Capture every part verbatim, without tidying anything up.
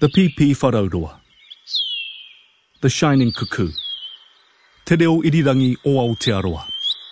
The Pipi Wharaurua. The Shining Cuckoo. Te reo irirangi o Aotearoa.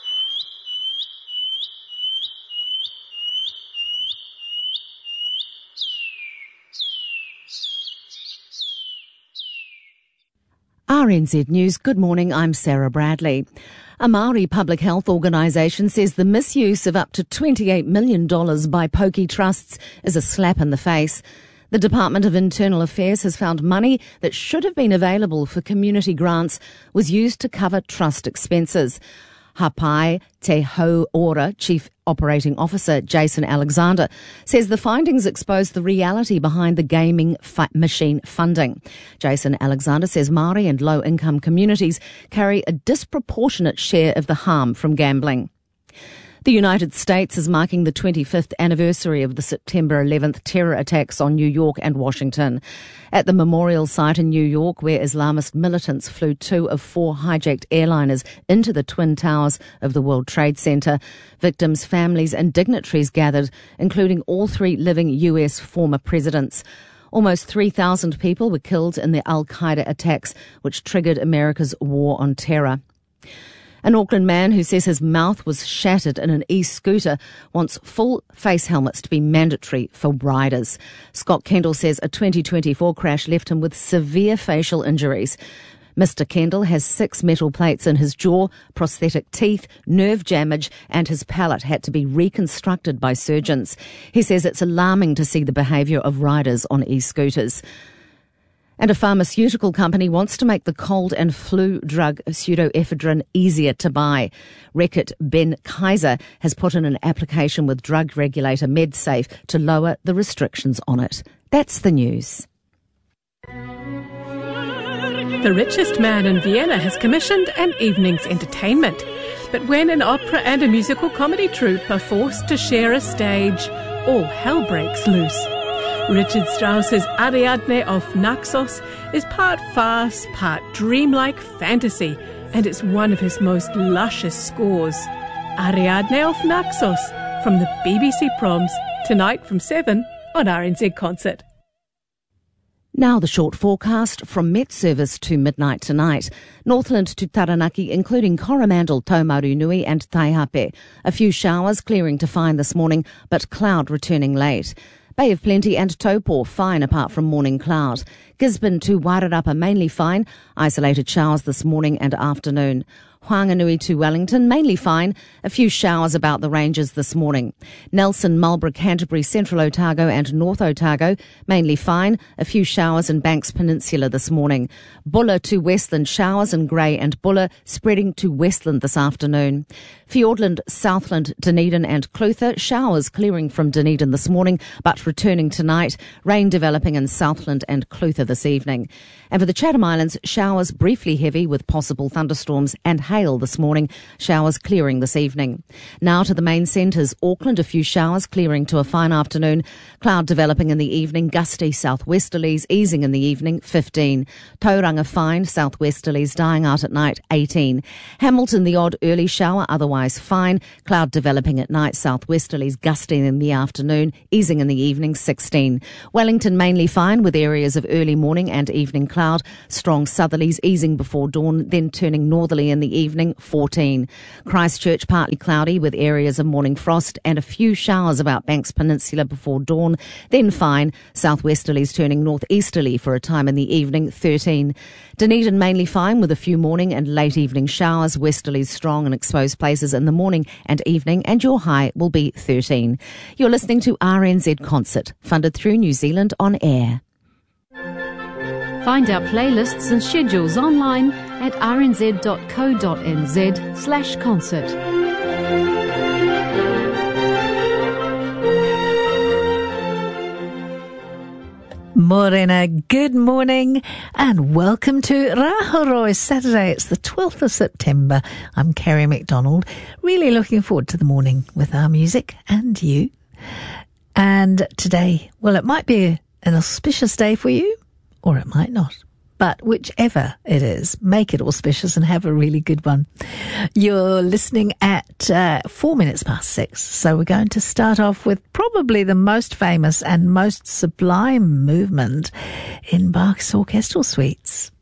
R N Z News, good morning, I'm Sarah Bradley. A Māori public health organisation says the misuse of up to twenty-eight million dollars by Poki trusts is a slap in the face. The Department of Internal Affairs has found money that should have been available for community grants was used to cover trust expenses. Hapai Te Hau Ora Chief Operating Officer Jason Alexander says the findings expose the reality behind the gaming fi- machine funding. Jason Alexander says Māori and low-income communities carry a disproportionate share of the harm from gambling. The United States is marking the twenty-fifth anniversary of the September eleventh terror attacks on New York and Washington. At the memorial site in New York, where Islamist militants flew two of four hijacked airliners into the Twin Towers of the World Trade Center, victims, families and dignitaries gathered, including all three living U S former presidents. Almost three thousand people were killed in the Al-Qaeda attacks, which triggered America's war on terror. An Auckland man who says his mouth was shattered in an e-scooter wants full face helmets to be mandatory for riders. Scott Kendall says a twenty twenty-four crash left him with severe facial injuries. Mister Kendall has six metal plates in his jaw, prosthetic teeth, nerve damage, and his palate had to be reconstructed by surgeons. He says it's alarming to see the behaviour of riders on e-scooters. And a pharmaceutical company wants to make the cold and flu drug pseudoephedrine easier to buy. Reckitt Benckiser has put in an application with drug regulator MedSafe to lower the restrictions on it. That's the news. The richest man in Vienna has commissioned an evening's entertainment. But when an opera and a musical comedy troupe are forced to share a stage, all hell breaks loose. Richard Strauss's Ariadne of Naxos is part farce, part dreamlike fantasy, and it's one of his most luscious scores. Ariadne of Naxos from the B B C Proms, tonight from seven on R N Z Concert. Now the short forecast from Met Service to midnight tonight. Northland to Taranaki, including Coromandel, Taumarunui and Taihape. A few showers clearing to fine this morning, but cloud returning late. Bay of Plenty and Taupo, fine apart from morning cloud. Gisborne to Wairarapa, mainly fine. Isolated showers this morning and afternoon. Whanganui to Wellington, mainly fine. A few showers about the ranges this morning. Nelson, Marlborough, Canterbury, Central Otago and North Otago, mainly fine. A few showers in Banks Peninsula this morning. Bulla to Westland, showers in Grey and Bulla, spreading to Westland this afternoon. Fiordland, Southland, Dunedin and Clutha, showers clearing from Dunedin this morning, but returning tonight. Rain developing in Southland and Clutha this evening. And for the Chatham Islands, showers briefly heavy with possible thunderstorms and hail this morning, showers clearing this evening. Now to the main centres. Auckland, a few showers clearing to a fine afternoon. Cloud developing in the evening, gusty southwesterlies easing in the evening, fifteen. Tauranga fine, southwesterlies dying out at night, eighteen. Hamilton, the odd early shower, otherwise fine. Cloud developing at night, southwesterlies gusting in the afternoon, easing in the evening, sixteen. Wellington mainly fine with areas of early morning and evening cloud. Strong southerlies easing before dawn, then turning northerly in the evening, fourteen. Christchurch partly cloudy with areas of morning frost and a few showers about Banks Peninsula before dawn, then fine. Southwesterlies turning northeasterly for a time in the evening, thirteen. Dunedin mainly fine with a few morning and late evening showers, westerlies strong in exposed places in the morning and evening, and your high will be thirteen. You're listening to R N Z Concert, funded through New Zealand On Air. Find our playlists and schedules online at rnz.co.nz slash concert. Morena, good morning and welcome to Rahoroi Saturday. It's the twelfth of September. I'm Kerry McDonald, really looking forward to the morning with our music and you. And today, well, it might be an auspicious day for you, or it might not. But whichever it is, make it auspicious and have a really good one. You're listening at uh, four minutes past six. So we're going to start off with probably the most famous and most sublime movement in Bach's orchestral suites.